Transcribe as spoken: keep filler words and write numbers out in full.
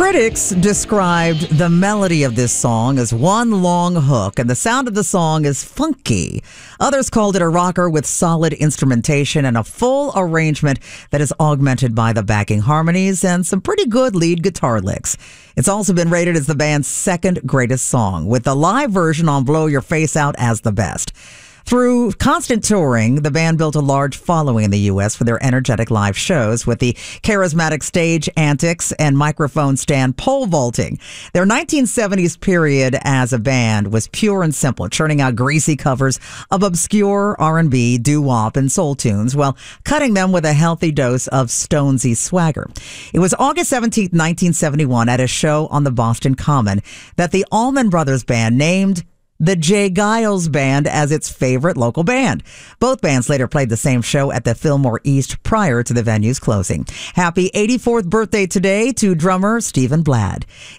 Critics described the melody of this song as one long hook, and the sound of the song is funky. Others called it a rocker with solid instrumentation and a full arrangement that is augmented by the backing harmonies and some pretty good lead guitar licks. It's also been rated as the band's second greatest song, with the live version on Blow Your Face Out as the best. Through constant touring, the band built a large following in the U S for their energetic live shows with the charismatic stage antics and microphone stand pole vaulting. Their nineteen seventies period as a band was pure and simple, churning out greasy covers of obscure R and B, doo-wop, and soul tunes while cutting them with a healthy dose of Stonesy swagger. It was August seventeenth, nineteen seventy-one, at a show on the Boston Common that the Allman Brothers Band named the J. Geils Band as its favorite local band. Both bands later played the same show at the Fillmore East prior to the venue's closing. Happy eighty-fourth birthday today to drummer Stephen Bladd.